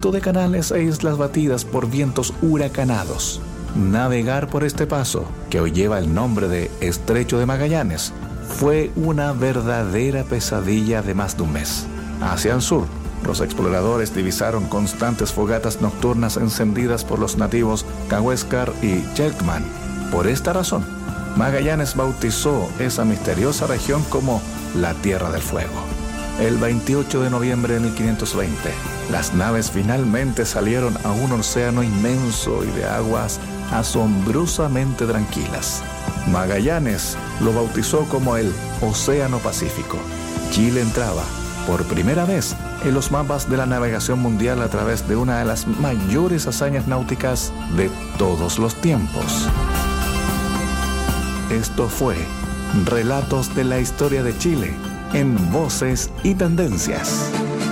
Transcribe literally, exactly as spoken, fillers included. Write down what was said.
multitud de canales e islas batidas por vientos huracanados. Navegar por este paso, que hoy lleva el nombre de Estrecho de Magallanes, fue una verdadera pesadilla de más de un mes. Hacia el sur, los exploradores divisaron constantes fogatas nocturnas encendidas por los nativos Cahuéscar y Chelkman. Por esta razón, Magallanes bautizó esa misteriosa región como la Tierra del Fuego. El veintiocho de noviembre de mil quinientos veinte, las naves finalmente salieron a un océano inmenso y de aguas asombrosamente tranquilas. Magallanes lo bautizó como el Océano Pacífico. Chile entraba, por primera vez, en los mapas de la navegación mundial a través de una de las mayores hazañas náuticas de todos los tiempos. Esto fue Relatos de la Historia de Chile, en Voces y Tendencias.